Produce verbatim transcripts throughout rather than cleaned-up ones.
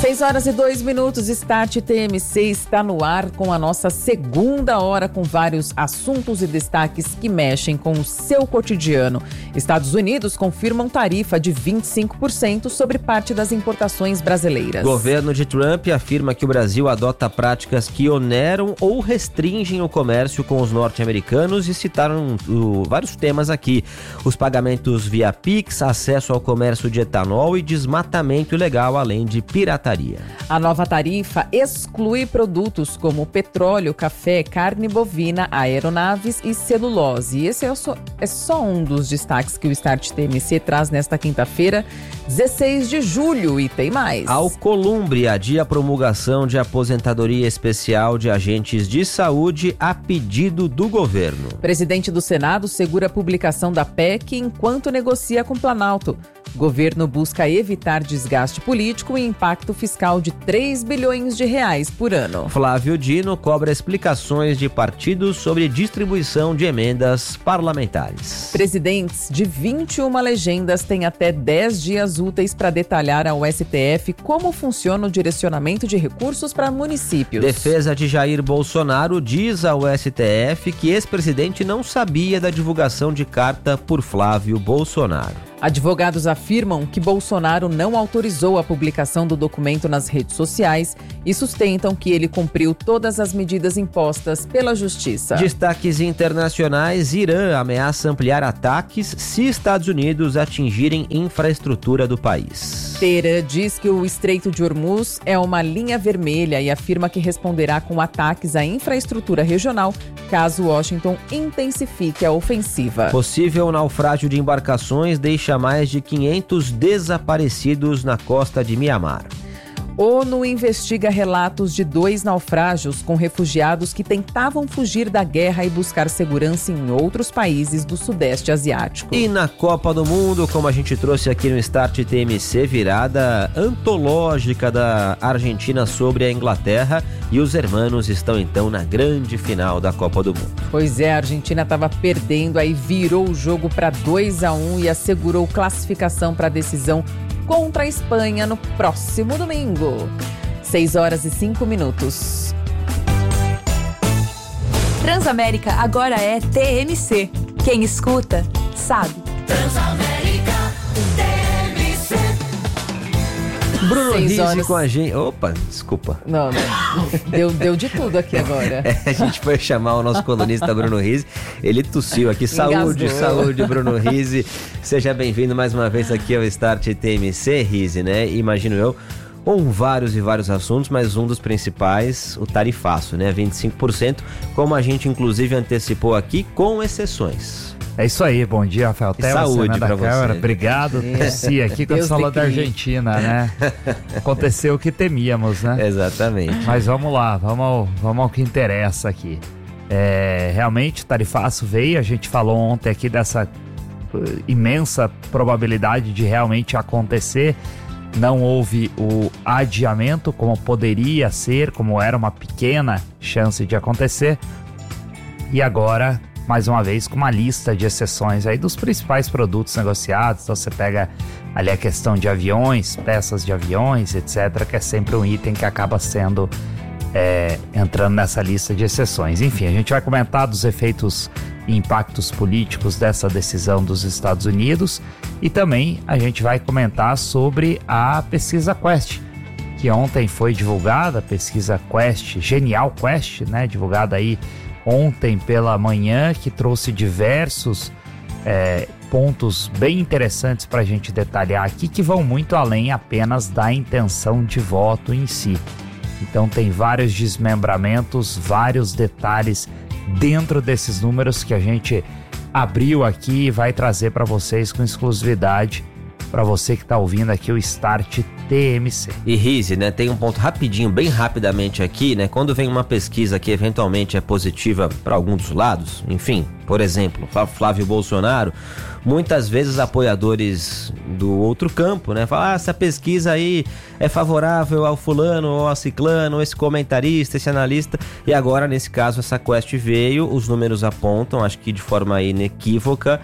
seis horas e dois minutos, Start T M C está no ar com a nossa segunda hora, com vários assuntos e destaques que mexem com o seu cotidiano. Estados Unidos confirmam tarifa de vinte e cinco por cento sobre parte das importações brasileiras. Governo de Trump afirma que o Brasil adota práticas que oneram ou restringem o comércio com os norte-americanos e citaram uh, vários temas aqui. Os pagamentos via Pix, acesso ao comércio de etanol e desmatamento ilegal, além de pirataria. A nova tarifa exclui produtos como petróleo, café, carne bovina, aeronaves e celulose. E esse é só, é só um dos destaques que o Start T M C traz nesta quinta-feira, dezesseis de julho, e tem mais. Alcolumbre adia a promulgação de aposentadoria especial de agentes de saúde a pedido do governo. Presidente do Senado segura a publicação da P E C enquanto negocia com Planalto. Governo busca evitar desgaste político e impacto fiscal de três bilhões de reais por ano. Flávio Dino cobra explicações de partidos sobre distribuição de emendas parlamentares. Presidentes de vinte e uma legendas têm até dez dias úteis para detalhar ao S T F como funciona o direcionamento de recursos para municípios. Defesa de Jair Bolsonaro diz ao S T F que ex-presidente não sabia da divulgação de carta por Flávio Bolsonaro. Advogados afirmam que Bolsonaro não autorizou a publicação do documento nas redes sociais e sustentam que ele cumpriu todas as medidas impostas pela Justiça. Destaques internacionais: Irã ameaça ampliar ataques se Estados Unidos atingirem infraestrutura do país. Teherã diz que o Estreito de Hormuz é uma linha vermelha e afirma que responderá com ataques à infraestrutura regional caso Washington intensifique a ofensiva. Possível naufrágio de embarcações deixa mais de quinhentos desaparecidos na costa de Mianmar. ONU investiga relatos de dois naufrágios com refugiados que tentavam fugir da guerra e buscar segurança em outros países do Sudeste Asiático. E na Copa do Mundo, como a gente trouxe aqui no Start T M C, virada antológica da Argentina sobre a Inglaterra, e os hermanos estão então na grande final da Copa do Mundo. Pois é, a Argentina estava perdendo, aí virou o jogo para dois a um e assegurou classificação para a decisão contra a Espanha no próximo domingo. seis horas e cinco minutos. Transamérica agora é T M C. Quem escuta, sabe. Transamérica T M C. Bruno Rizzi horas. com a gente. Opa, desculpa. Não, não. Deu, deu de tudo aqui agora. É, a gente foi chamar o nosso colunista Bruno Rizzi. Ele tossiu aqui. Saúde, Engasgou. saúde, Bruno Rizzi. Seja bem-vindo mais uma vez aqui ao Start T M C, Rizzi, né? Imagino eu, com vários e vários assuntos, mas um dos principais, o tarifaço, né? vinte e cinco por cento, como a gente inclusive antecipou aqui, com exceções. É isso aí, bom dia, Rafael. E saúde né, da pra Câmara. você. Obrigado. Tossi aqui quando Deus você falou te da crie. Argentina, né? Aconteceu o que temíamos, né? Exatamente. Mas vamos lá, vamos ao, vamos ao que interessa aqui. É, realmente, o tarifaço veio, a gente falou ontem aqui dessa uh, imensa probabilidade de realmente acontecer. Não houve o adiamento como poderia ser, como era uma pequena chance de acontecer. E agora, mais uma vez, com uma lista de exceções aí dos principais produtos negociados. Então você pega ali a questão de aviões, peças de aviões, etcétera, que é sempre um item que acaba sendo é, entrando nessa lista de exceções. Enfim, a gente vai comentar dos efeitos e impactos políticos dessa decisão dos Estados Unidos e também a gente vai comentar sobre a pesquisa Quest, que ontem foi divulgada, a pesquisa Quest, Genial Quest, né, divulgada aí ontem pela manhã, que trouxe diversos é, pontos bem interessantes para a gente detalhar aqui, que vão muito além apenas da intenção de voto em si. Então tem vários desmembramentos, vários detalhes dentro desses números que a gente abriu aqui e vai trazer para vocês com exclusividade, para você que está ouvindo aqui o Start T M C. E Rizzi, né, tem um ponto rapidinho, bem rapidamente aqui, né, quando vem uma pesquisa que eventualmente é positiva para algum dos lados, enfim, por exemplo, Flávio Bolsonaro, muitas vezes apoiadores do outro campo, né, falam, ah, essa pesquisa aí é favorável ao fulano ou ao ciclano, esse comentarista, esse analista, e agora nesse caso essa Quest veio, os números apontam, acho que de forma inequívoca,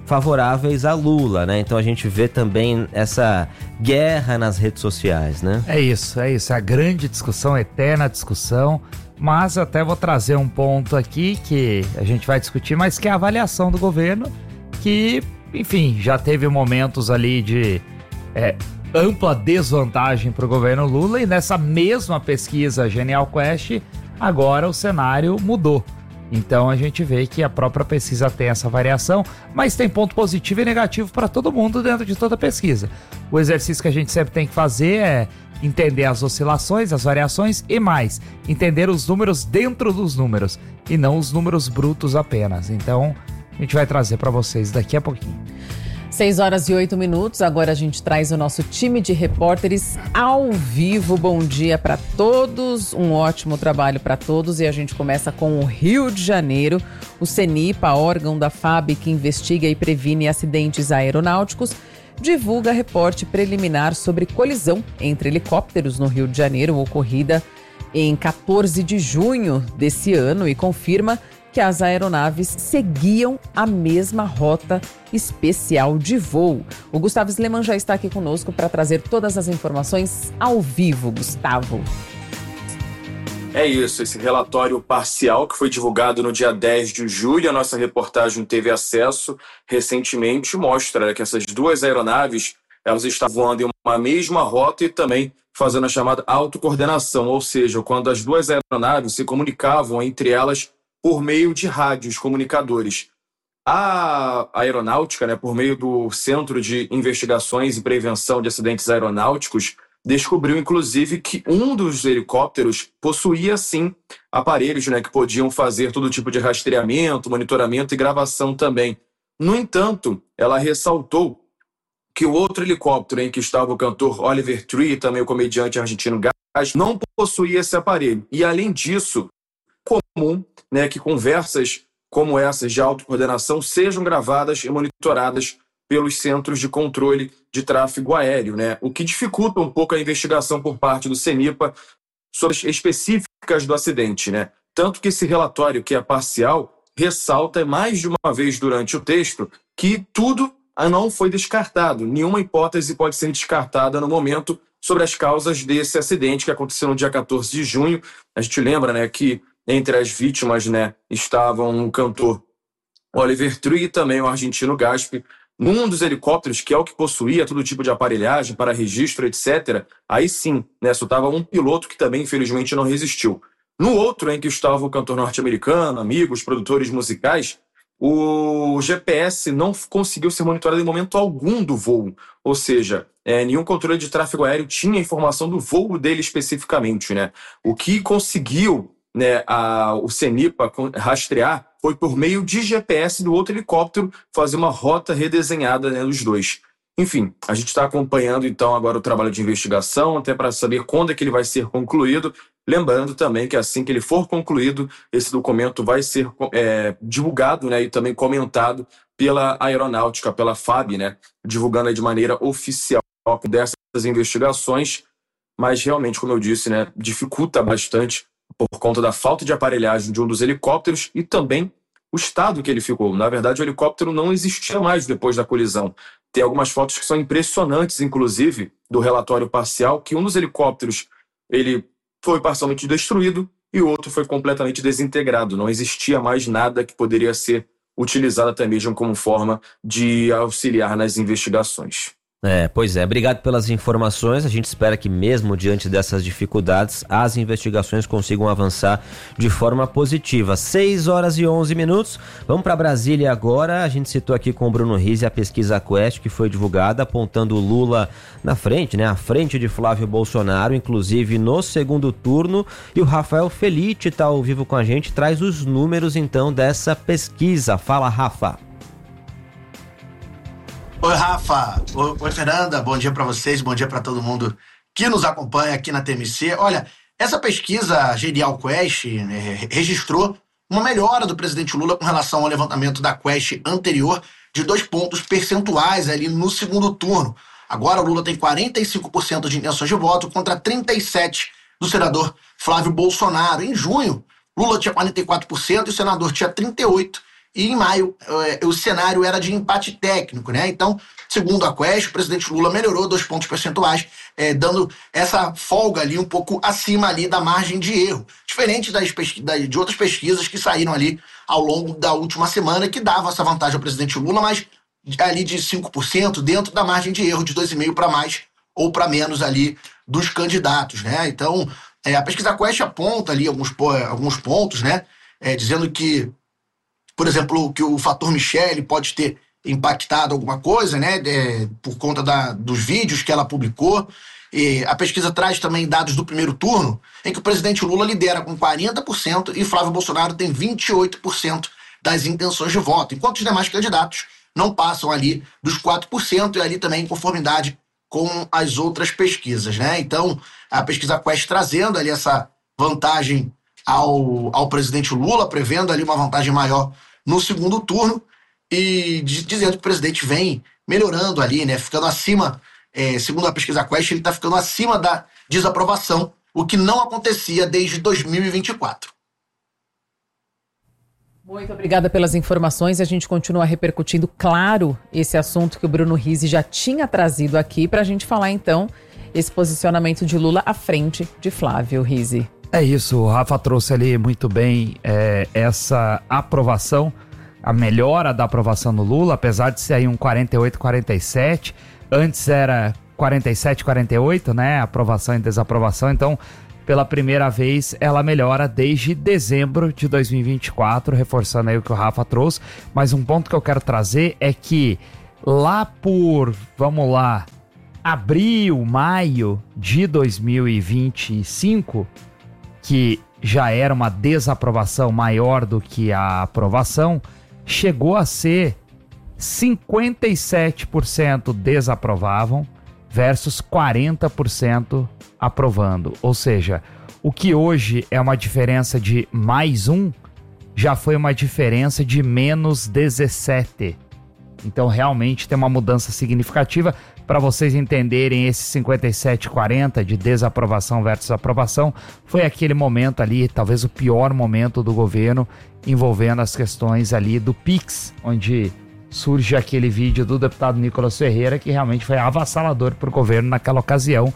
favoráveis a Lula, né? Então a gente vê também essa guerra nas redes sociais, né? É isso, é isso. É a grande discussão, a eterna discussão. Mas até vou trazer um ponto aqui que a gente vai discutir, mas que é a avaliação do governo, que, enfim, já teve momentos ali de é, ampla desvantagem para o governo Lula, e nessa mesma pesquisa Genial Quest, agora o cenário mudou. Então a gente vê que a própria pesquisa tem essa variação, mas tem ponto positivo e negativo para todo mundo dentro de toda a pesquisa. O exercício que a gente sempre tem que fazer é entender as oscilações, as variações e mais, entender os números dentro dos números e não os números brutos apenas. Então a gente vai trazer para vocês daqui a pouquinho. seis horas e oito minutos, agora a gente traz o nosso time de repórteres ao vivo. Bom dia para todos, um ótimo trabalho para todos, e a gente começa com o Rio de Janeiro. O CENIPA, órgão da F A B que investiga e previne acidentes aeronáuticos, divulga reporte preliminar sobre colisão entre helicópteros no Rio de Janeiro, ocorrida em quatorze de junho desse ano, e confirma que as aeronaves seguiam a mesma rota especial de voo. O Gustavo Sleman já está aqui conosco para trazer todas as informações ao vivo. Gustavo. É isso, esse relatório parcial que foi divulgado no dia dez de julho, a nossa reportagem teve acesso recentemente, mostra que essas duas aeronaves, elas estavam voando em uma mesma rota e também fazendo a chamada autocoordenação, ou seja, quando as duas aeronaves se comunicavam entre elas por meio de rádios comunicadores. A aeronáutica, né, por meio do Centro de Investigações e Prevenção de Acidentes Aeronáuticos, descobriu, inclusive, que um dos helicópteros possuía, sim, aparelhos, né, que podiam fazer todo tipo de rastreamento, monitoramento e gravação também. No entanto, ela ressaltou que o outro helicóptero em que estava o cantor Oliver Tree, também o comediante argentino Gás, não possuía esse aparelho. E, além disso, comum, né, que conversas como essas de autocoordenação sejam gravadas e monitoradas pelos centros de controle de tráfego aéreo, né? O que dificulta um pouco a investigação por parte do CENIPA sobre as específicas do acidente, né? Tanto que esse relatório, que é parcial, ressalta mais de uma vez durante o texto que tudo não foi descartado. Nenhuma hipótese pode ser descartada no momento sobre as causas desse acidente que aconteceu no dia quatorze de junho. A gente lembra, né, que entre as vítimas, né, estavam o cantor Oliver Tree e também o argentino Gaspi. Num dos helicópteros, que é o que possuía todo tipo de aparelhagem para registro, etcétera, aí sim, né, só estava um piloto que também, infelizmente, não resistiu. No outro, em que estava o cantor norte-americano, amigos, produtores musicais, o G P S não conseguiu ser monitorado em momento algum do voo. Ou seja, é, nenhum controle de tráfego aéreo tinha informação do voo dele especificamente, né? O que conseguiu, né, a, o CENIPA rastrear foi por meio de G P S do outro helicóptero fazer uma rota redesenhada, né, dos dois. Enfim, a gente está acompanhando então agora o trabalho de investigação, até para saber quando é que ele vai ser concluído. Lembrando também que assim que ele for concluído, esse documento vai ser é, divulgado, né, e também comentado pela aeronáutica, pela F A B, né, divulgando de maneira oficial dessas investigações. Mas realmente, como eu disse, né, dificulta bastante por conta da falta de aparelhagem de um dos helicópteros e também o estado que ele ficou. Na verdade, o helicóptero não existia mais depois da colisão. Tem algumas fotos que são impressionantes, inclusive, do relatório parcial, que um dos helicópteros ele foi parcialmente destruído e o outro foi completamente desintegrado. Não existia mais nada que poderia ser utilizado até mesmo como forma de auxiliar nas investigações. É, pois é, obrigado pelas informações. A gente espera que mesmo diante dessas dificuldades, as investigações consigam avançar de forma positiva. seis horas e onze minutos, vamos para Brasília agora. A gente citou aqui com o Bruno Rizzi a pesquisa Quest que foi divulgada, apontando o Lula na frente, né, à frente de Flávio Bolsonaro, inclusive no segundo turno. E o Rafael Felitti está ao vivo com a gente, traz os números então dessa pesquisa. Fala, Rafa. Oi, Rafa. Oi, oi Fernanda. Bom dia para vocês, bom dia para todo mundo que nos acompanha aqui na T M C. Olha, essa pesquisa Genial Quest né, registrou uma melhora do presidente Lula com relação ao levantamento da Quest anterior de dois pontos percentuais ali no segundo turno. Agora o Lula tem quarenta e cinco por cento de intenções de voto contra trinta e sete por cento do senador Flávio Bolsonaro. Em junho, Lula tinha quarenta e quatro por cento e o senador tinha trinta e oito por cento. e em maio eh, o cenário era de empate técnico, né? Então, segundo a Quest, o presidente Lula melhorou dois pontos percentuais, eh, dando essa folga ali um pouco acima ali da margem de erro, diferente das pesqui- da- de outras pesquisas que saíram ali ao longo da última semana, que davam essa vantagem ao presidente Lula, mas ali de cinco por cento dentro da margem de erro de dois vírgula cinco por cento para mais ou para menos ali dos candidatos, né? Então, é, a pesquisa Quest aponta ali alguns, alguns pontos, né? É, dizendo que, por exemplo, que o fator Michele pode ter impactado alguma coisa, né? É, por conta da, dos vídeos que ela publicou. E a pesquisa traz também dados do primeiro turno, em que o presidente Lula lidera com quarenta por cento e Flávio Bolsonaro tem vinte e oito por cento das intenções de voto, enquanto os demais candidatos não passam ali dos quatro por cento e ali também em conformidade com as outras pesquisas, né? Então, a pesquisa Quest trazendo ali essa vantagem ao, ao presidente Lula, prevendo ali uma vantagem maior no segundo turno e dizendo que o presidente vem melhorando ali, né? Ficando acima, é, segundo a pesquisa Quest, ele está ficando acima da desaprovação, o que não acontecia desde dois mil e vinte e quatro. Muito obrigada pelas informações. A gente continua repercutindo, claro, esse assunto que o Bruno Rizzi já tinha trazido aqui para a gente falar, então, esse posicionamento de Lula à frente de Flávio Rizzi. É isso, o Rafa trouxe ali muito bem é, essa aprovação, a melhora da aprovação no Lula, apesar de ser aí um quarenta e oito a quarenta e sete, antes era quarenta e sete a quarenta e oito, né, aprovação e desaprovação, então pela primeira vez ela melhora desde dezembro de dois mil e vinte e quatro, reforçando aí o que o Rafa trouxe, mas um ponto que eu quero trazer é que lá por, vamos lá, abril, maio de dois mil e vinte e cinco, que já era uma desaprovação maior do que a aprovação, chegou a ser cinquenta e sete por cento desaprovavam versus quarenta por cento aprovando. Ou seja, o que hoje é uma diferença de mais um, já foi uma diferença de menos dezessete. Então realmente tem uma mudança significativa. Para vocês entenderem, esse cinquenta e sete a quarenta de desaprovação versus aprovação foi aquele momento ali, talvez o pior momento do governo, envolvendo as questões ali do Pix, onde surge aquele vídeo do deputado Nicolas Ferreira, que realmente foi avassalador para o governo naquela ocasião.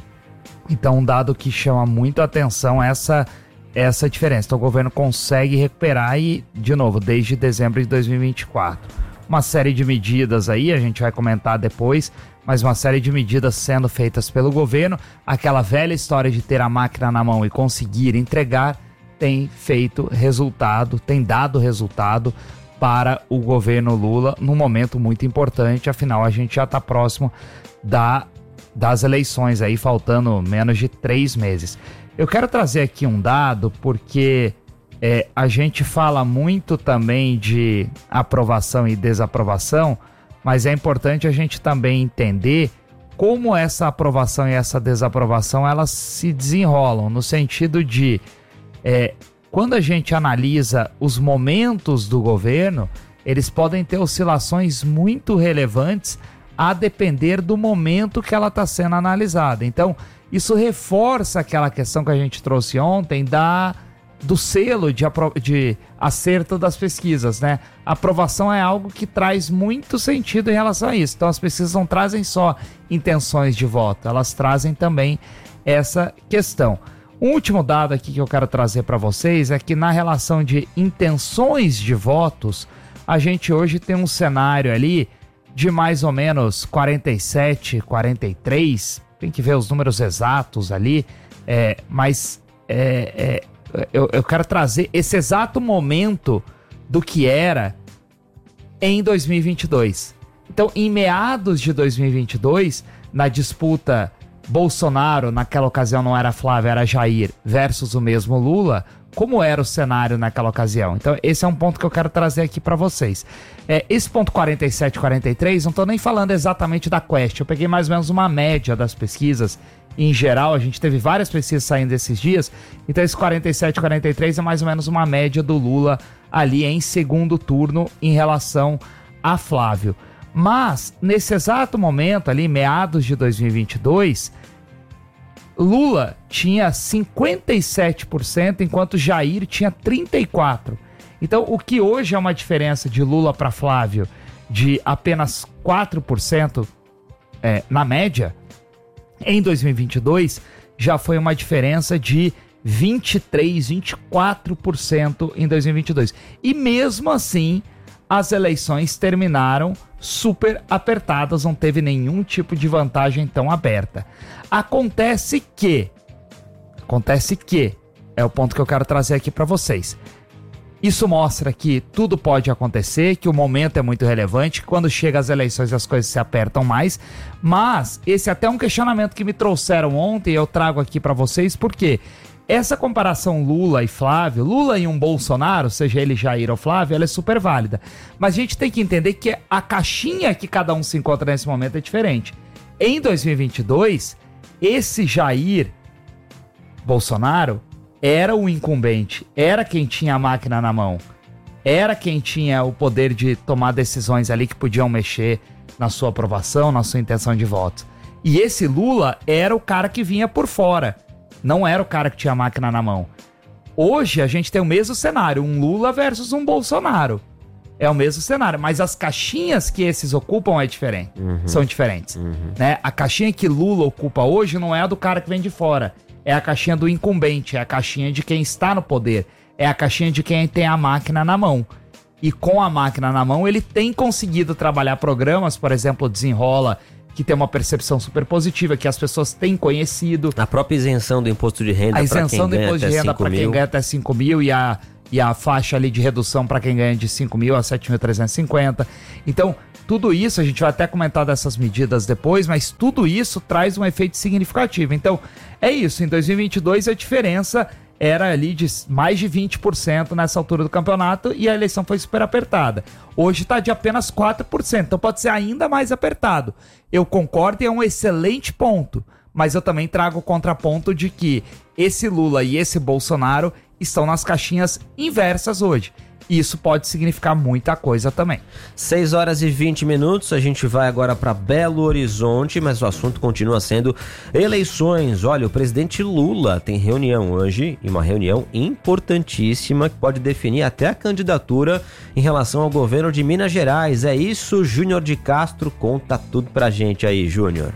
Então, um dado que chama muito a atenção é essa, essa diferença. Então, o governo consegue recuperar e, de novo, desde dezembro de dois mil e vinte e quatro. Uma série de medidas aí, a gente vai comentar depois, mas uma série de medidas sendo feitas pelo governo. Aquela velha história de ter a máquina na mão e conseguir entregar tem feito resultado, tem dado resultado para o governo Lula num momento muito importante. Afinal, a gente já está próximo da, das eleições aí, faltando menos de três meses. Eu quero trazer aqui um dado porque é, a gente fala muito também de aprovação e desaprovação, mas é importante a gente também entender como essa aprovação e essa desaprovação elas se desenrolam, no sentido de é, quando a gente analisa os momentos do governo, eles podem ter oscilações muito relevantes a depender do momento que ela está sendo analisada. Então, isso reforça aquela questão que a gente trouxe ontem da, do selo de, de acerto das pesquisas, né? A aprovação é algo que traz muito sentido em relação a isso. Então, as pesquisas não trazem só intenções de voto, elas trazem também essa questão. Um último dado aqui que eu quero trazer para vocês é que na relação de intenções de votos, a gente hoje tem um cenário ali de mais ou menos quarenta e sete, quarenta e três, tem que ver os números exatos ali, é, mas é, é, eu, eu quero trazer esse exato momento do que era em dois mil e vinte e dois. Então, em meados de dois mil e vinte e dois, na disputa Bolsonaro, naquela ocasião não era Flávio, era Jair, versus o mesmo Lula, como era o cenário naquela ocasião? Então esse é um ponto que eu quero trazer aqui para vocês. É, esse ponto quarenta e sete, quarenta e três, não tô nem falando exatamente da Quest, eu peguei mais ou menos uma média das pesquisas, em geral, a gente teve várias pesquisas saindo esses dias, então esse quarenta e sete, quarenta e três é mais ou menos uma média do Lula ali em segundo turno em relação a Flávio. Mas, nesse exato momento, ali, meados de dois mil e vinte e dois, Lula tinha cinquenta e sete por cento, enquanto Jair tinha trinta e quatro por cento. Então, o que hoje é uma diferença de Lula para Flávio de apenas quatro por cento é, na média, em dois mil e vinte e dois já foi uma diferença de vinte e três, vinte e quatro por cento em dois mil e vinte e dois. E mesmo assim, as eleições terminaram super apertadas, não teve nenhum tipo de vantagem tão aberta. Acontece que, acontece que, é o ponto que eu quero trazer aqui para vocês. Isso mostra que tudo pode acontecer, que o momento é muito relevante, que quando chega as eleições as coisas se apertam mais, mas esse é até um questionamento que me trouxeram ontem e eu trago aqui para vocês, porque essa comparação Lula e Flávio, Lula e um Bolsonaro, seja ele Jair ou Flávio, ela é super válida, mas a gente tem que entender que a caixinha que cada um se encontra nesse momento é diferente. Em dois mil e vinte e dois, esse Jair Bolsonaro era o incumbente, era quem tinha a máquina na mão, era quem tinha o poder de tomar decisões ali que podiam mexer na sua aprovação, na sua intenção de voto. E esse Lula era o cara que vinha por fora, não era o cara que tinha a máquina na mão. Hoje a gente tem o mesmo cenário, um Lula versus um Bolsonaro. É o mesmo cenário, mas as caixinhas que esses ocupam é diferente, uhum. são diferentes. Uhum. Né? A caixinha que Lula ocupa hoje não é a do cara que vem de fora. É a caixinha do incumbente, é a caixinha de quem está no poder, é a caixinha de quem tem a máquina na mão. E com a máquina na mão, ele tem conseguido trabalhar programas, por exemplo, Desenrola, que tem uma percepção super positiva, que as pessoas têm conhecido. A própria isenção do imposto de renda para quem ganha até cinco mil. quem ganha até cinco mil e a, e a faixa ali de redução para quem ganha de cinco mil a sete mil trezentos e cinquenta. Então, tudo isso, a gente vai até comentar dessas medidas depois, mas tudo isso traz um efeito significativo. Então, é isso. Em dois mil e vinte e dois, a diferença era ali de mais de vinte por cento nessa altura do campeonato e a eleição foi super apertada. Hoje está de apenas quatro por cento, então pode ser ainda mais apertado. Eu concordo e é um excelente ponto, mas eu também trago o contraponto de que esse Lula e esse Bolsonaro estão nas caixinhas inversas hoje. Isso pode significar muita coisa também. seis horas e vinte minutos, a gente vai agora para Belo Horizonte, mas o assunto continua sendo eleições. Olha, o presidente Lula tem reunião hoje, e uma reunião importantíssima que pode definir até a candidatura em relação ao governo de Minas Gerais. É isso, Júnior de Castro conta tudo pra gente aí, Júnior.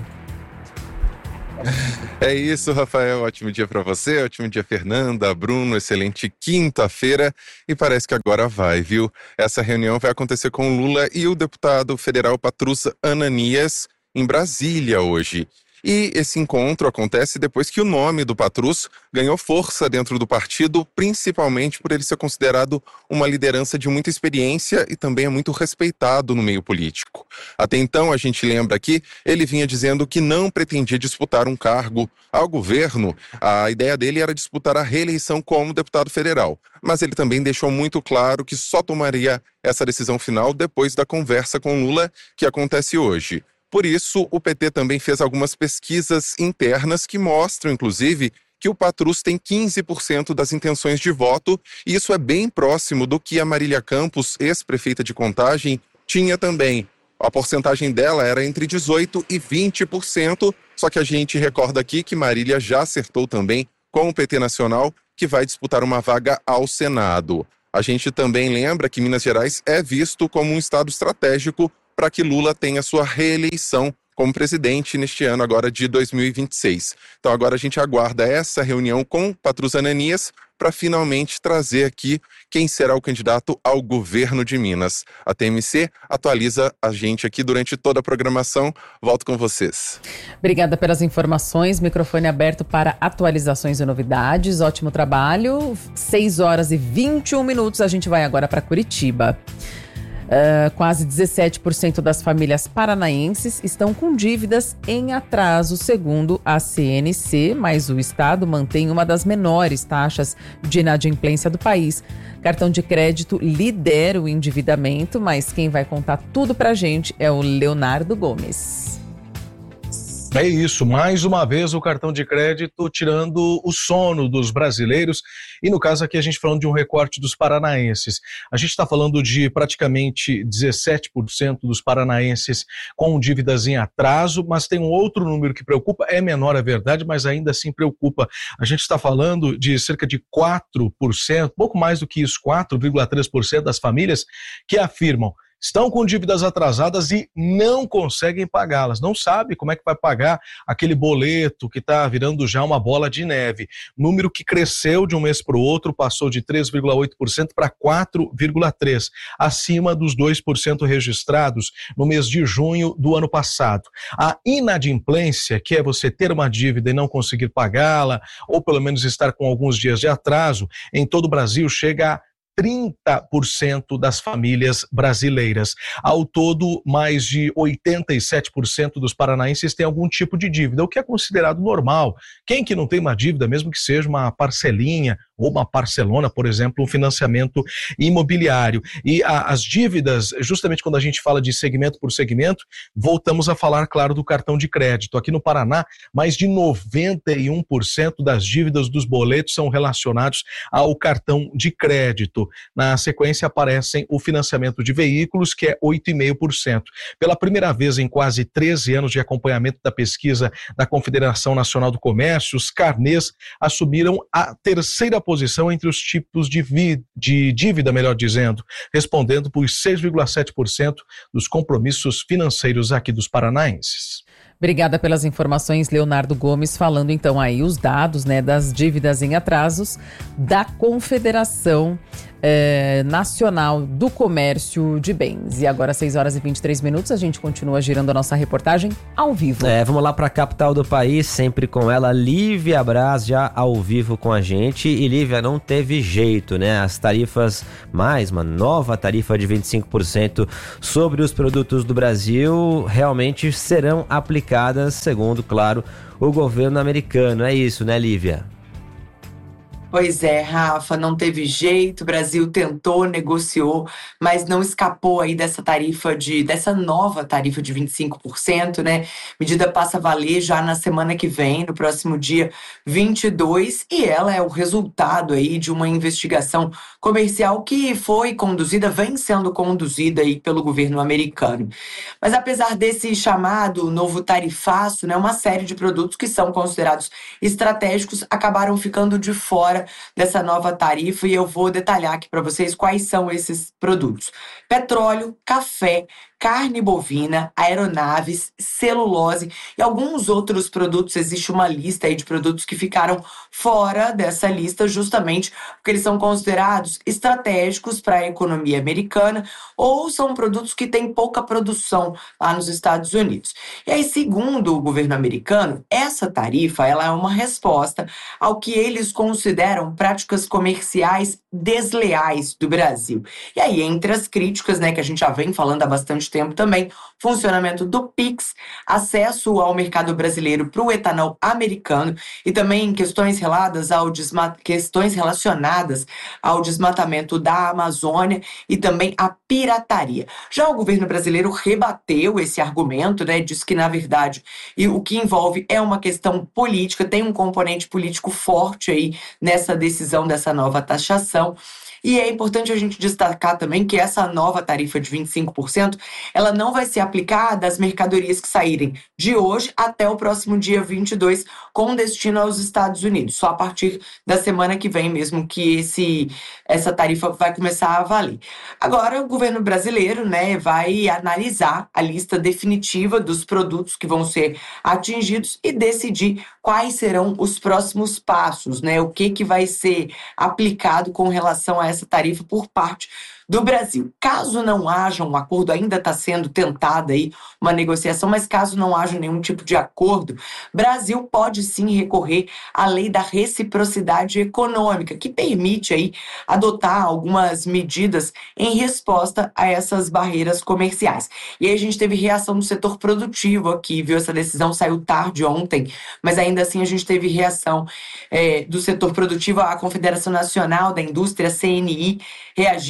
É isso, Rafael, ótimo dia para você, ótimo dia Fernanda, Bruno, excelente quinta-feira e parece que agora vai, viu? Essa reunião vai acontecer com o Lula e o deputado federal Patrus Ananias em Brasília hoje. E esse encontro acontece depois que o nome do Patrus ganhou força dentro do partido, principalmente por ele ser considerado uma liderança de muita experiência e também é muito respeitado no meio político. Até então, a gente lembra aqui, ele vinha dizendo que não pretendia disputar um cargo ao governo. A ideia dele era disputar a reeleição como deputado federal. Mas ele também deixou muito claro que só tomaria essa decisão final depois da conversa com Lula, que acontece hoje. Por isso, o P T também fez algumas pesquisas internas que mostram, inclusive, que o Patrus tem quinze por cento das intenções de voto, e isso é bem próximo do que a Marília Campos, ex-prefeita de Contagem, tinha também. A porcentagem dela era entre dezoito por cento e vinte por cento, só que a gente recorda aqui que Marília já acertou também com o P T Nacional, que vai disputar uma vaga ao Senado. A gente também lembra que Minas Gerais é visto como um estado estratégico para que Lula tenha sua reeleição como presidente neste ano agora de dois mil e vinte e seis. Então agora a gente aguarda essa reunião com Patrus Ananias para finalmente trazer aqui quem será o candidato ao governo de Minas. A T M C atualiza a gente aqui durante toda a programação. Volto com vocês. Obrigada pelas informações. Microfone aberto para atualizações e novidades. Ótimo trabalho. seis horas e vinte e um minutos. A gente vai agora para Curitiba. Uh, quase dezessete por cento das famílias paranaenses estão com dívidas em atraso, segundo a C N C, mas o estado mantém uma das menores taxas de inadimplência do país. Cartão de crédito lidera o endividamento, mas quem vai contar tudo pra gente é o Leonardo Gomes. É isso, mais uma vez o cartão de crédito tirando o sono dos brasileiros e no caso aqui a gente falando de um recorte dos paranaenses. A gente está falando de praticamente dezessete por cento dos paranaenses com dívidas em atraso, mas tem um outro número que preocupa, é menor, é verdade, mas ainda assim preocupa. A gente está falando de cerca de quatro por cento, pouco mais do que isso, quatro vírgula três por cento das famílias que afirmam estão com dívidas atrasadas e não conseguem pagá-las, não sabe como é que vai pagar aquele boleto que está virando já uma bola de neve. Número que cresceu de um mês para o outro, passou de três vírgula oito por cento para quatro vírgula três por cento, acima dos dois por cento registrados no mês de junho do ano passado. A inadimplência, que é você ter uma dívida e não conseguir pagá-la, ou pelo menos estar com alguns dias de atraso, em todo o Brasil chega a trinta por cento das famílias brasileiras. Ao todo, mais de oitenta e sete por cento dos paranaenses têm algum tipo de dívida, o que é considerado normal. Quem que não tem uma dívida, mesmo que seja uma parcelinha ou uma parcelona, por exemplo, um financiamento imobiliário. E a, as dívidas, justamente quando a gente fala de segmento por segmento, voltamos a falar, claro, do cartão de crédito. Aqui no Paraná, mais de noventa e um por cento das dívidas dos boletos são relacionados ao cartão de crédito. Na sequência aparecem o financiamento de veículos, que é oito vírgula cinco por cento. Pela primeira vez em quase treze anos de acompanhamento da pesquisa da Confederação Nacional do Comércio, os carnês assumiram a terceira posição entre os tipos de, vi, de dívida, melhor dizendo, respondendo por seis vírgula sete por cento dos compromissos financeiros aqui dos paranaenses. Obrigada pelas informações, Leonardo Gomes, falando então aí os dados, né, das dívidas em atrasos da Confederação é, Nacional do Comércio de Bens. E agora, seis horas e vinte e três minutos, a gente continua girando a nossa reportagem ao vivo. É, vamos lá para a capital do país, sempre com ela, Lívia Braz, já ao vivo com a gente. E Lívia, não teve jeito, né? As tarifas, mais uma nova tarifa de vinte e cinco por cento sobre os produtos do Brasil, realmente serão aplicadas, segundo, claro, o governo americano. É isso, né, Lívia? Pois é, Rafa, não teve jeito, o Brasil tentou, negociou, mas não escapou aí dessa tarifa de, dessa nova tarifa de vinte e cinco por cento, né? Medida passa a valer já na semana que vem, no próximo dia vinte e dois, e ela é o resultado aí de uma investigação comercial que foi conduzida, vem sendo conduzida aí pelo governo americano. Mas apesar desse chamado novo tarifaço, né, uma série de produtos que são considerados estratégicos acabaram ficando de fora dessa nova tarifa, e eu vou detalhar aqui para vocês quais são esses produtos. Petróleo, café, carne bovina, aeronaves, celulose e alguns outros produtos. Existe uma lista aí de produtos que ficaram fora dessa lista justamente porque eles são considerados estratégicos para a economia americana ou são produtos que têm pouca produção lá nos Estados Unidos. E aí, segundo o governo americano, essa tarifa ela é uma resposta ao que eles consideram práticas comerciais desleais do Brasil. E aí, entre as críticas, né, que a gente já vem falando há bastante tempo também, funcionamento do Pix, acesso ao mercado brasileiro para o etanol americano e também questões reladas ao desma- questões relacionadas ao desmatamento da Amazônia e também a pirataria. Já o governo brasileiro rebateu esse argumento, né, diz que na verdade e o que envolve é uma questão política, tem um componente político forte aí nessa decisão dessa nova taxação. E é importante a gente destacar também que essa nova tarifa de vinte e cinco por cento, ela não vai ser aplicada às mercadorias que saírem de hoje até o próximo dia vinte e dois, com destino aos Estados Unidos. Só a partir da semana que vem mesmo que esse, essa tarifa vai começar a valer. Agora, o governo brasileiro, né, vai analisar a lista definitiva dos produtos que vão ser atingidos e decidir quais serão os próximos passos, né, o que, que vai ser aplicado com relação a essa tarifa por parte do Brasil. Caso não haja um acordo, ainda está sendo tentada aí uma negociação, mas caso não haja nenhum tipo de acordo, Brasil pode sim recorrer à lei da reciprocidade econômica, que permite aí adotar algumas medidas em resposta a essas barreiras comerciais. E aí a gente teve reação do setor produtivo aqui, viu? Essa decisão saiu tarde ontem, mas ainda assim a gente teve reação é, do setor produtivo. A Confederação Nacional da Indústria, C N I, reagiu, disse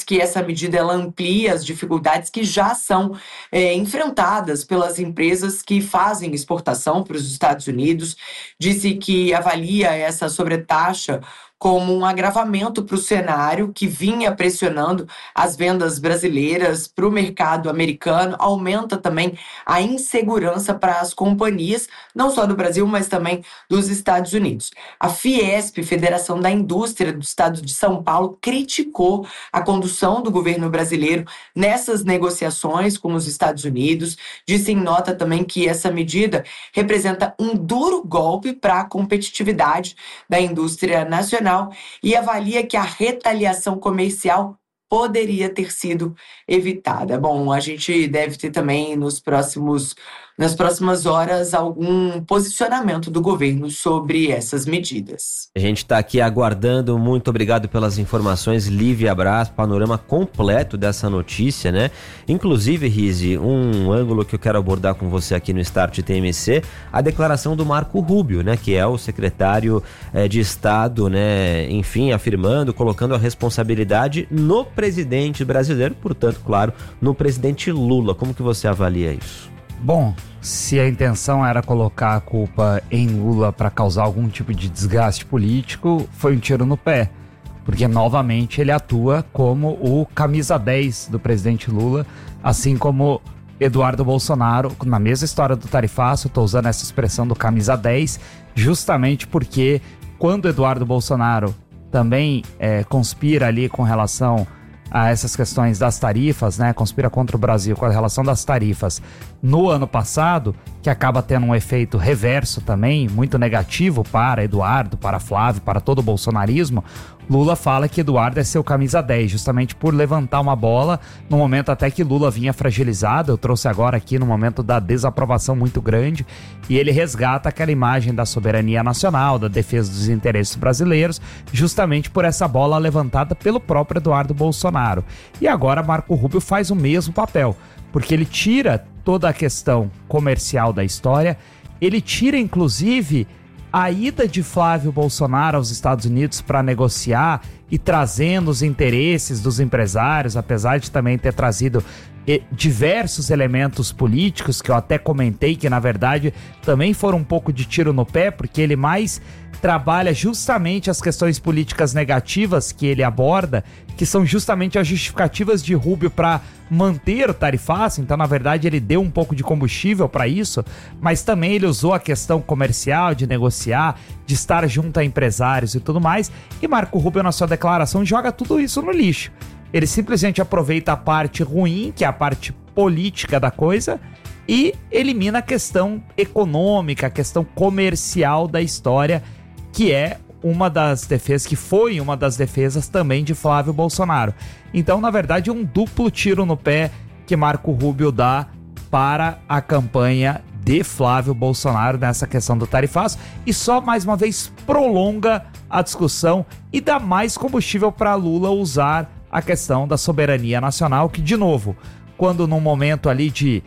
que essa medida ela amplia as dificuldades que já são é, enfrentadas pelas empresas que fazem exportação para os Estados Unidos. Disse que avalia essa sobretaxa como um agravamento para o cenário que vinha pressionando as vendas brasileiras para o mercado americano, aumenta também a insegurança para as companhias, não só do Brasil, mas também dos Estados Unidos. A Fiesp, Federação da Indústria do Estado de São Paulo, criticou a condução do governo brasileiro nessas negociações com os Estados Unidos, disse em nota também que essa medida representa um duro golpe para a competitividade da indústria nacional e avalia que a retaliação comercial poderia ter sido evitada. Bom, a gente deve ter também nos próximos, nas próximas horas algum posicionamento do governo sobre essas medidas. A gente está aqui aguardando. Muito obrigado pelas informações, Lívia Braz, panorama completo dessa notícia, né? Inclusive, Rizzi, um ângulo que eu quero abordar com você aqui no Start T M C, a declaração do Marco Rubio, né? Que é o secretário é, de Estado, né? Enfim, afirmando, colocando a responsabilidade no presidente brasileiro, portanto, claro, no presidente Lula. Como que você avalia isso? Bom, se a intenção era colocar a culpa em Lula para causar algum tipo de desgaste político, foi um tiro no pé. Porque, novamente, ele atua como o camisa dez do presidente Lula, assim como Eduardo Bolsonaro, na mesma história do tarifaço. Estou usando essa expressão do camisa dez, justamente porque quando Eduardo Bolsonaro também é, conspira ali com relação a essas questões das tarifas, né, conspira contra o Brasil com a relação das tarifas no ano passado, que acaba tendo um efeito reverso também, muito negativo para Eduardo, para Flávio, para todo o bolsonarismo. Lula fala que Eduardo é seu camisa dez, justamente por levantar uma bola no momento até que Lula vinha fragilizado. Eu trouxe agora aqui no momento da desaprovação muito grande, e ele resgata aquela imagem da soberania nacional, da defesa dos interesses brasileiros, justamente por essa bola levantada pelo próprio Eduardo Bolsonaro. E agora Marco Rubio faz o mesmo papel, porque ele tira toda a questão comercial da história, ele tira inclusive a ida de Flávio Bolsonaro aos Estados Unidos para negociar e trazendo os interesses dos empresários, apesar de também ter trazido eh, diversos elementos políticos, que eu até comentei que na verdade também foram um pouco de tiro no pé, porque ele mais trabalha justamente as questões políticas negativas que ele aborda, que são justamente as justificativas de Rubio para manter o tarifaço. Então, na verdade, ele deu um pouco de combustível para isso, mas também ele usou a questão comercial, de negociar, de estar junto a empresários e tudo mais. E Marco Rubio, na sua declaração, joga tudo isso no lixo. Ele simplesmente aproveita a parte ruim, que é a parte política da coisa, e elimina a questão econômica, a questão comercial da história, que é uma das defesas, que foi uma das defesas também de Flávio Bolsonaro. Então, na verdade, um duplo tiro no pé que Marco Rubio dá para a campanha de Flávio Bolsonaro nessa questão do tarifaço, e só mais uma vez prolonga a discussão e dá mais combustível para Lula usar a questão da soberania nacional, que, de novo, quando num momento ali de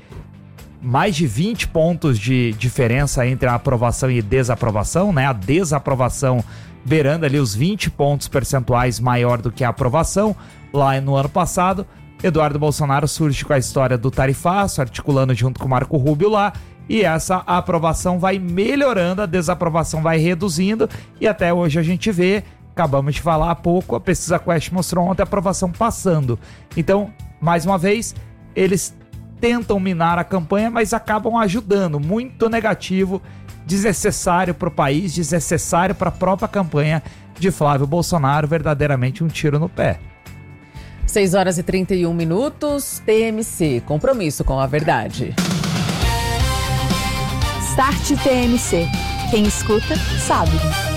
mais de vinte pontos de diferença entre a aprovação e desaprovação, né? A desaprovação beirando ali os vinte pontos percentuais maior do que a aprovação, lá no ano passado, Eduardo Bolsonaro surge com a história do tarifaço, articulando junto com o Marco Rubio lá, e essa aprovação vai melhorando, a desaprovação vai reduzindo, e até hoje a gente vê, acabamos de falar há pouco, a pesquisa Quest mostrou ontem a aprovação passando. Então, mais uma vez, eles tentam minar a campanha, mas acabam ajudando. Muito negativo, desnecessário para o país, desnecessário para a própria campanha de Flávio Bolsonaro, verdadeiramente um tiro no pé. seis horas e trinta e um minutos, T M C, compromisso com a verdade. Start T M C. Quem escuta, sabe.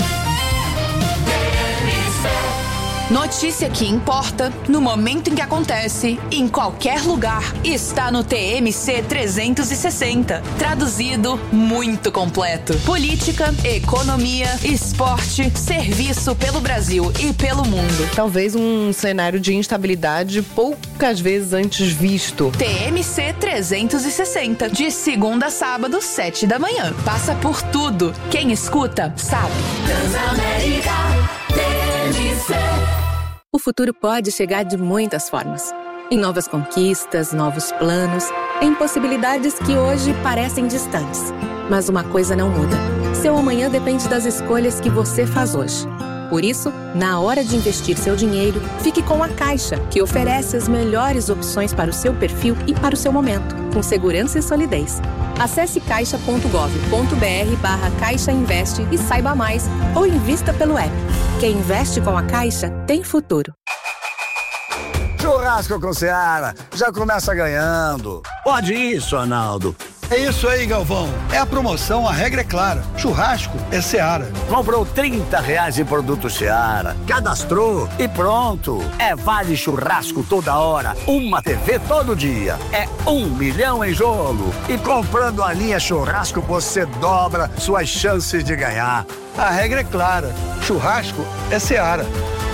Notícia que importa, no momento em que acontece, em qualquer lugar, está no T M C trezentos e sessenta. Traduzido, muito completo. Política, economia, esporte, serviço pelo Brasil e pelo mundo. Talvez um cenário de instabilidade poucas vezes antes visto. T M C trezentos e sessenta, de segunda a sábado, sete da manhã. Passa por tudo. Quem escuta, sabe. Transamérica T M C. O futuro pode chegar de muitas formas. Em novas conquistas, novos planos, em possibilidades que hoje parecem distantes. Mas uma coisa não muda. Seu amanhã depende das escolhas que você faz hoje. Por isso, na hora de investir seu dinheiro, fique com a Caixa, que oferece as melhores opções para o seu perfil e para o seu momento, com segurança e solidez. Acesse caixa ponto gov ponto br barra Caixa Investe e saiba mais, ou invista pelo app. Quem investe com a Caixa tem futuro. Churrasco com Seara, já começa ganhando. Pode isso, Arnaldo. É isso aí, Galvão. É a promoção, a regra é clara. Churrasco é Seara. Comprou trinta reais em produto Seara, cadastrou e pronto. É vale churrasco toda hora, uma T V todo dia. É um milhão em jogo. E comprando a linha churrasco, você dobra suas chances de ganhar. A regra é clara. Churrasco é Seara.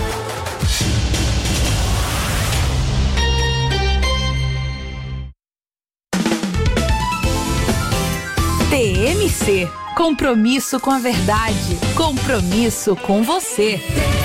T M C. Compromisso com a verdade. Compromisso com você.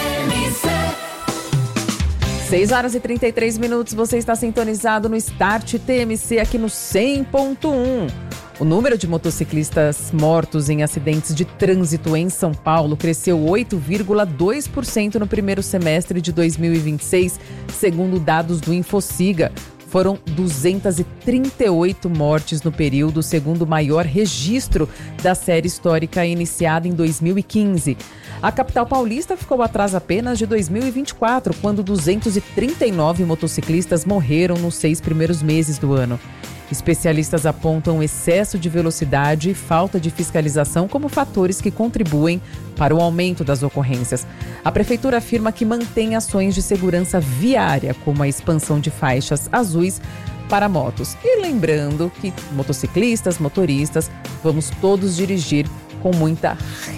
seis horas e trinta e três minutos, você está sintonizado no Start T M C aqui no cem ponto um. O número de motociclistas mortos em acidentes de trânsito em São Paulo cresceu oito vírgula dois por cento no primeiro semestre de dois mil e vinte e seis, segundo dados do Infociga. Foram duzentas e trinta e oito mortes no período, segundo o maior registro da série histórica iniciada em dois mil e quinze. A capital paulista ficou atrás apenas de dois mil e vinte e quatro, quando duzentos e trinta e nove motociclistas morreram nos seis primeiros meses do ano. Especialistas apontam excesso de velocidade e falta de fiscalização como fatores que contribuem para o aumento das ocorrências. A prefeitura afirma que mantém ações de segurança viária, como a expansão de faixas azuis para motos. E lembrando que motociclistas, motoristas, vamos todos dirigir com muita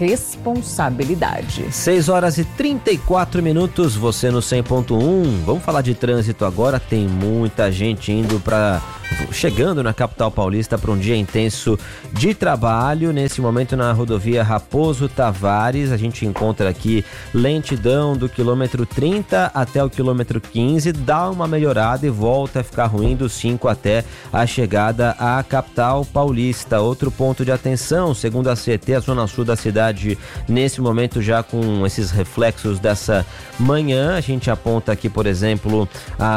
responsabilidade. seis horas e trinta e quatro minutos, você no cem ponto um. Vamos falar de trânsito agora. Tem muita gente indo para chegando na capital paulista para um dia intenso de trabalho. Nesse momento na rodovia Raposo Tavares, a gente encontra aqui lentidão do quilômetro trinta até o quilômetro quinze, dá uma melhorada e volta a ficar ruim do cinco até a chegada à capital paulista. Outro ponto de atenção, segundo a C T, a zona sul da cidade nesse momento já com esses reflexos dessa manhã. A gente aponta aqui, por exemplo,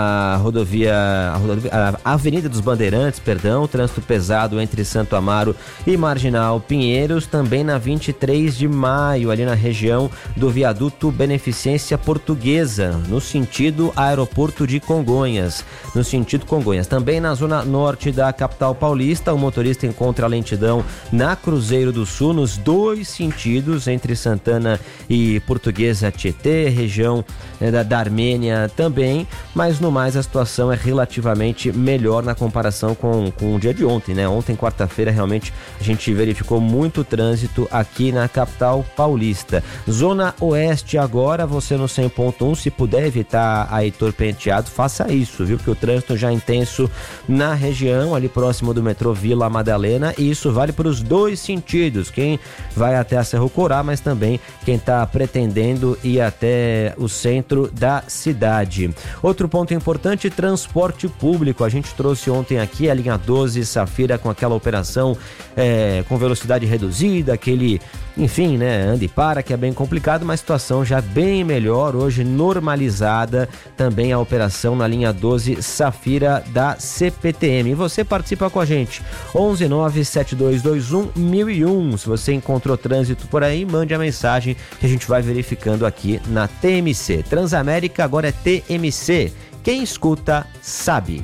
a rodovia, a, rodovia, a Avenida dos Bandeirantes, perdão, trânsito pesado entre Santo Amaro e Marginal Pinheiros, também na vinte e três de maio, ali na região do viaduto Beneficência Portuguesa, no sentido aeroporto de Congonhas, no sentido Congonhas. Também na zona norte da capital paulista, o motorista encontra lentidão na Cruzeiro do Sul, nos dois sentidos, entre Santana e Portuguesa Tietê, região né, da, da Armênia também, mas no mais a situação é relativamente melhor na comparação com, com o dia de ontem, né? Ontem, quarta-feira, realmente a gente verificou muito trânsito aqui na capital paulista. Zona Oeste agora, você no cem ponto um, se puder evitar a Heitor Penteado, faça isso, viu? Porque o trânsito já é intenso na região, ali próximo do metrô Vila Madalena, e isso vale para os dois sentidos, quem vai até a Cerro Corá, mas também quem está pretendendo ir até o centro da cidade. Outro ponto importante, transporte público. A gente trouxe ontem aqui a linha doze Safira com aquela operação é, com velocidade reduzida, aquele, enfim, né, anda e para, que é bem complicado, mas a situação já bem melhor, hoje normalizada também a operação na linha doze Safira da C P T M. E você participa com a gente, onze nove sete dois dois um mil e um. Se você encontrou trânsito por aí, mande a mensagem que a gente vai verificando aqui na T M C. Transamérica agora é T M C. Quem escuta, sabe.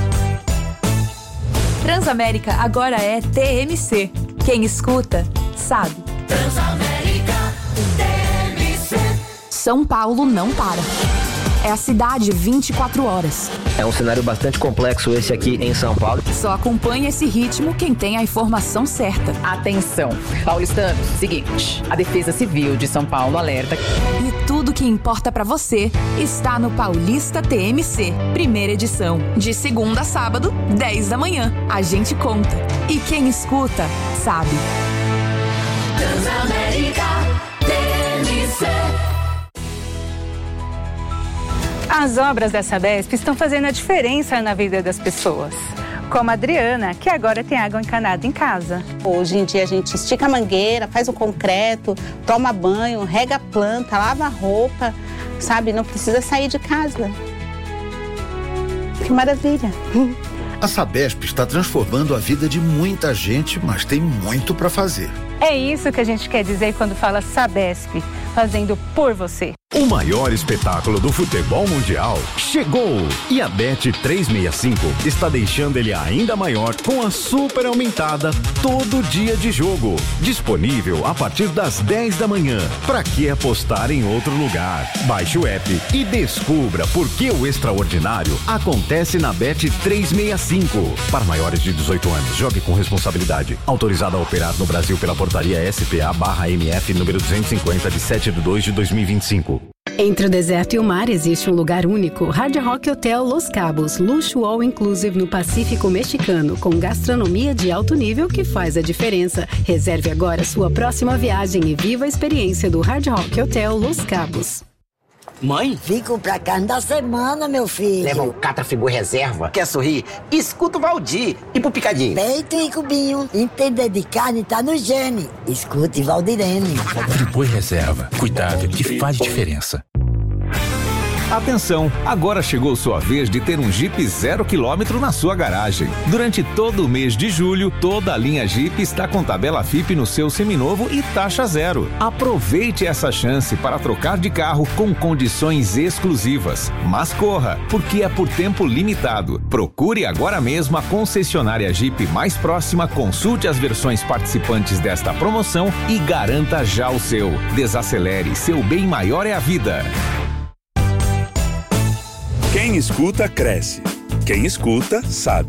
Transamérica agora é T M C. Quem escuta, sabe. Transamérica, T M C. São Paulo não para. É a cidade vinte e quatro horas. É um cenário bastante complexo esse aqui em São Paulo. Só acompanha esse ritmo quem tem a informação certa. Atenção, paulistanos, seguinte, a Defesa Civil de São Paulo alerta. E tudo que importa pra você está no Paulista T M C, primeira edição. De segunda a sábado, dez da manhã. A gente conta. E quem escuta, sabe. Transamérica, T M C. As obras da Sabesp estão fazendo a diferença na vida das pessoas. Como a Adriana, que agora tem água encanada em casa. Hoje em dia a gente estica a mangueira, faz o concreto, toma banho, rega a planta, lava a roupa, sabe? Não precisa sair de casa. Que maravilha! A Sabesp está transformando a vida de muita gente, mas tem muito para fazer. É isso que a gente quer dizer quando fala Sabesp, fazendo por você. O maior espetáculo do futebol mundial chegou! E a Bet trezentos e sessenta e cinco está deixando ele ainda maior com a super aumentada todo dia de jogo. Disponível a partir das dez da manhã. Pra que apostar em outro lugar? Baixe o app e descubra por que o extraordinário acontece na Bet trezentos e sessenta e cinco. Para maiores de dezoito anos, jogue com responsabilidade. Autorizado a operar no Brasil pela portaria S P A barra M F número duzentos e cinquenta de sete de dois de dois mil e vinte e cinco. Entre o deserto e o mar existe um lugar único, Hard Rock Hotel Los Cabos, luxo all inclusive no Pacífico Mexicano, com gastronomia de alto nível que faz a diferença. Reserve agora sua próxima viagem e viva a experiência do Hard Rock Hotel Los Cabos. Mãe? Vim comprar carne da semana, meu filho. Leva o Catrafigu Reserva. Quer sorrir? Escuta o Valdir. E pro Picadinho? Peito e cubinho. Entender de carne tá no gene. Escute Valdirene. Friboi Reserva. Cuidado que faz diferença. Atenção, agora chegou sua vez de ter um Jeep zero quilômetro na sua garagem. Durante todo o mês de julho, toda a linha Jeep está com tabela F I P no seu seminovo e taxa zero. Aproveite essa chance para trocar de carro com condições exclusivas. Mas corra, porque é por tempo limitado. Procure agora mesmo a concessionária Jeep mais próxima, consulte as versões participantes desta promoção e garanta já o seu. Desacelere, seu bem maior é a vida. Quem escuta, cresce. Quem escuta, sabe.